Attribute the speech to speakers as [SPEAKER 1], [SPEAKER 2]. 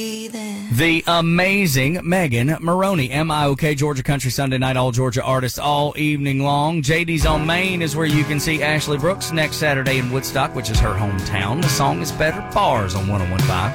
[SPEAKER 1] The amazing Megan Maroney. MIOK Georgia Country Sunday Night, all Georgia artists all evening long. JD's on Main is where you can see Ashley Brooks next Saturday in Woodstock, which is her hometown. The song is Better Bars on 101.5.